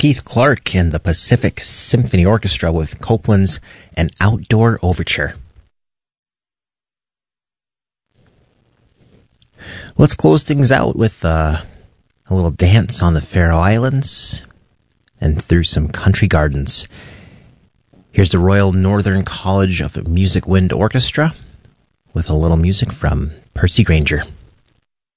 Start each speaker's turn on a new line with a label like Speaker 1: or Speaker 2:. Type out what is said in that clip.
Speaker 1: Keith Clark and the Pacific Symphony Orchestra with Copland's An Outdoor Overture. Let's close things out with a little dance on the Faroe Islands and through some country gardens. Here's the Royal Northern College of Music Wind Orchestra with a little music from Percy Grainger.